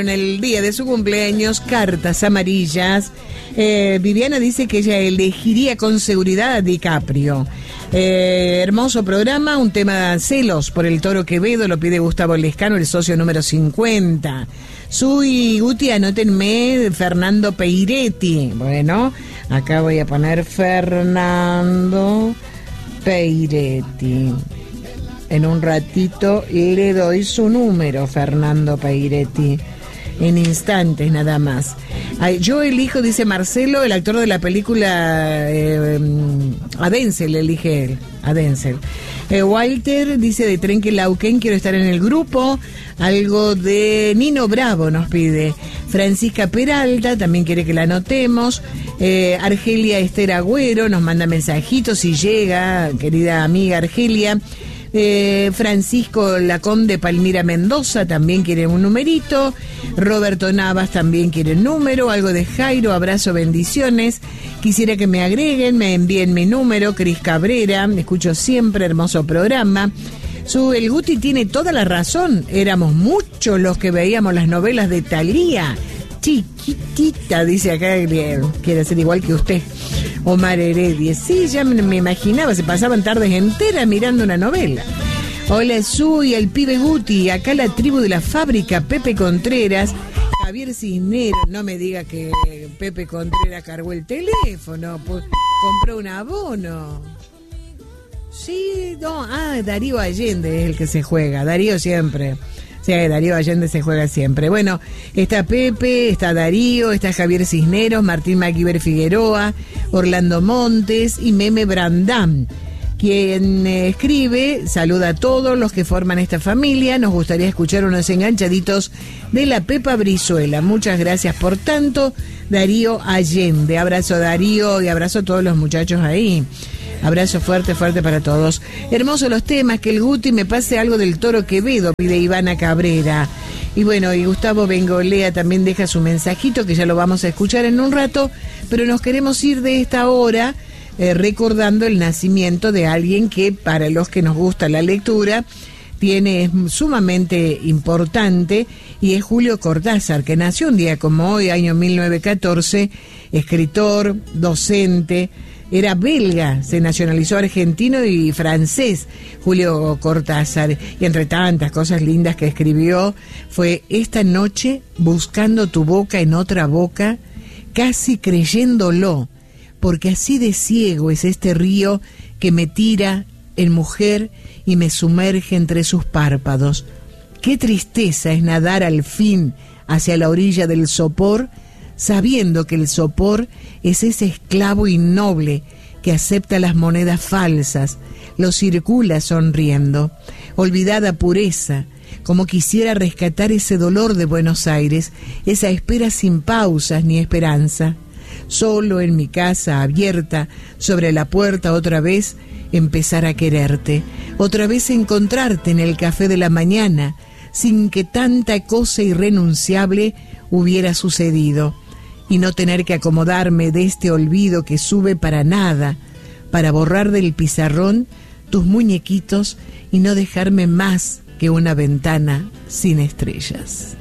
En el día de su cumpleaños, cartas amarillas. Viviana dice que ella elegiría con seguridad a DiCaprio. Hermoso programa, un tema celos por el Toro Quevedo, lo pide Gustavo Lescano, el socio número 50. Sui Guti, anótenme Fernando Peiretti. Bueno, acá voy a poner Fernando Peiretti. En un ratito le doy su número, Fernando Peiretti. En instantes nada más. Yo elijo, dice Marcelo, el actor de la película a Denzel, elige él, a Denzel. Walter dice de Trenquelauquén, quiero estar en el grupo. Algo de Nino Bravo nos pide. Francisca Peralta también quiere que la anotemos. Argelia Esther Agüero nos manda mensajitos si llega, querida amiga Argelia. Francisco Laconde Palmira Mendoza también quiere un numerito. Roberto Navas también quiere un número. Algo de Jairo, abrazo, bendiciones. Quisiera que me agreguen, me envíen mi número. Cris Cabrera, me escucho siempre, hermoso programa. El Guti tiene toda la razón. Éramos muchos los que veíamos las novelas de Thalía. Chiquitita, dice acá, quiere ser igual que usted. Omar Heredia. Sí, ya me imaginaba, se pasaban tardes enteras mirando una novela. Hola, Sui, el pibe Guti, acá la tribu de la fábrica, Pepe Contreras, Javier Cisneros. No me diga que Pepe Contreras cargó el teléfono, pues, compró un abono. Sí, no, Darío Allende es el que se juega, Darío siempre. Sí, Darío Allende se juega siempre. Bueno, está Pepe, está Darío, está Javier Cisneros, Martín Maquiver Figueroa, Orlando Montes y Meme Brandán. Quien escribe, saluda a todos los que forman esta familia. Nos gustaría escuchar unos enganchaditos de la Pepa Brizuela. Muchas gracias por tanto, Darío Allende. Abrazo a Darío y abrazo a todos los muchachos ahí. Abrazo fuerte, fuerte para todos. Hermosos los temas, que el Guti me pase algo del Toro Quevedo, pide Ivana Cabrera. Y bueno, y Gustavo Bengolea también deja su mensajito, que ya lo vamos a escuchar en un rato, pero nos queremos ir de esta hora recordando el nacimiento de alguien que, para los que nos gusta la lectura, es sumamente importante, y es Julio Cortázar, que nació un día como hoy, año 1914, escritor, docente. Era belga, se nacionalizó argentino y francés, Julio Cortázar. Y entre tantas cosas lindas que escribió, fue Esta noche buscando tu boca en otra boca, casi creyéndolo, porque así de ciego es este río que me tira en mujer y me sumerge entre sus párpados. Qué tristeza es nadar al fin hacia la orilla del sopor, sabiendo que el sopor es ese esclavo innoble que acepta las monedas falsas, lo circula sonriendo. Olvidada pureza, como quisiera rescatar ese dolor de Buenos Aires, esa espera sin pausas ni esperanza. Solo en mi casa abierta, sobre la puerta otra vez, empezar a quererte, otra vez encontrarte en el café de la mañana, sin que tanta cosa irrenunciable hubiera sucedido, y no tener que acomodarme de este olvido que sube para nada, para borrar del pizarrón tus muñequitos y no dejarme más que una ventana sin estrellas.